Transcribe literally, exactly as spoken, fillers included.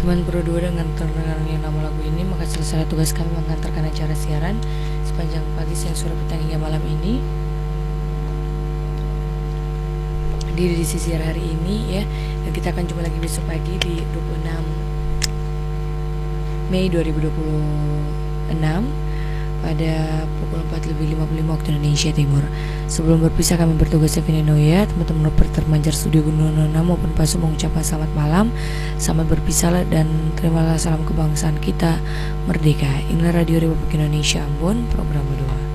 Teman Pro dua dengan terdengarnya nama lagu ini, maka selesai tugas kami mengantarkan acara siaran sepanjang pagi, siang, sore, petang hingga malam ini di edisi siar hari ini ya. Dan kita akan jumpa lagi besok pagi di dua puluh enam Mei dua ribu dua puluh enam pada pukul empat lebih lima puluh lima waktu Indonesia Timur. Sebelum berpisah kami bertugas Vina Noya, teman-teman reporter Manjar Studio Gunung Nona maupun Pasu mengucapkan selamat malam, selamat berpisah dan terimalah salam kebangsaan kita merdeka. Inilah Radio Republik Indonesia Ambon, program kedua.